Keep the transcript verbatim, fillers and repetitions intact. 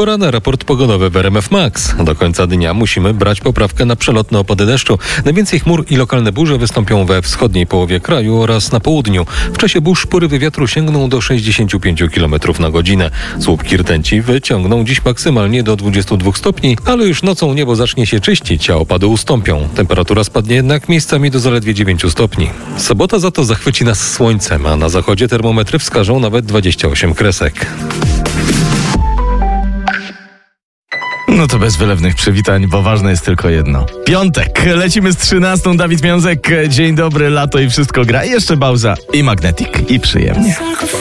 Pora na raport pogodowy w R M F Max. Do końca dnia musimy brać poprawkę na przelotne opady deszczu. Najwięcej chmur i lokalne burze wystąpią we wschodniej połowie kraju oraz na południu. W czasie burz porywy wiatru sięgną do sześćdziesiąt pięć kilometrów na godzinę. Słupki rtęci wyciągną dziś maksymalnie do dwudziestu dwóch stopni, ale już nocą niebo zacznie się czyścić, a opady ustąpią. Temperatura spadnie jednak miejscami do zaledwie dziewięciu stopni. Sobota za to zachwyci nas słońcem, a na zachodzie termometry wskażą nawet dwadzieścia osiem kresek. No to bez wylewnych przywitań, bo ważne jest tylko jedno. Piątek, lecimy z trzynastą, Dawid Miązek. Dzień dobry, lato i wszystko gra. I jeszcze Bauza i Magnetic. I przyjemnie.